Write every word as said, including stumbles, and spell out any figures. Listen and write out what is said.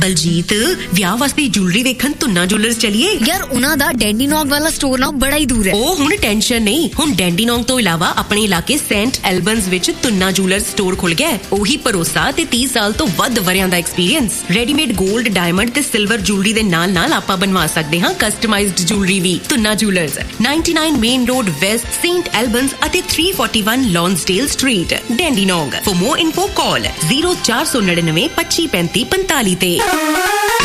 ਬਲਜੀਤ ਵਿਆਹ ਵਾਸਤੇ ਜੁਐਲਰੀ ਵੇਖਣ ਤੁੰਨਾ ਜੁਐਲਰਸ ਚਲੀਏ ਯਾਰ ਉਹਨਾਂ ਦਾ ਡੈਂਡੀਨੋਂਗ ਵਾਲਾ ਸਟੋਰ ਨਾ ਬੜਾ ਹੀ ਦੂਰ ਹੈ ਉਹ ਹੁਣ ਟੈਨਸ਼ਨ ਨਹੀਂ ਹੁਣ ਡੈਂਡੀਨੋਂਗ ਤੋਂ ਇਲਾਵਾ ਆਪਣੇ ਇਲਾਕੇ ਸੈਂਟ ਐਲਬਨਸ ਵਿੱਚ ਤੁੰਨਾ ਜੁਐਲਰਸ ਸਟੋਰ ਖੁੱਲ ਗਿਆ ਉਹੀ ਭਰੋਸਾ ਤੇ ਤੀਹ ਸਾਲ ਤੋਂ ਵੱਧ ਵਰਿਆਂ ਦਾ ਐਕਸਪੀਰੀਅੰਸ ਰੈਡੀਮੇਡ 골ਡ ਡਾਇਮੰਡ ਤੇ ਸਿਲਵਰ ਜੁਐਲਰੀ ਦੇ ਨਾਲ ਨਾਲ ਆਪਾਂ ਬਣਵਾ ਸਕਦੇ ਹਾਂ ਕਸਟਮਾਈਜ਼ਡ ਜੁਐਲਰੀ ਵੀ tuna jewellers ninety-nine main road West Saint ਐਲਬਨਸ ਅਤੇ three forty-one ਲੌਂਸਡੇਲ street ਡੈਂਡੀਨੋਂਗ for more info call zero four nine nine twenty-five thirty-five forty-five ਤੇ